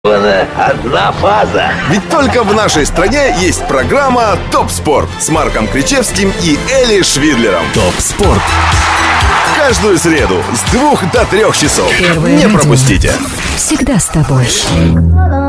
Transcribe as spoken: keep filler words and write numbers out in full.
одна фаза. Ведь только в нашей стране есть программа «Топ Спорт» с Марком Кричевским и Эли Швидлером. Топ Спорт. Каждую среду с двух до трех часов. Первое Не радио. пропустите. Всегда с тобой.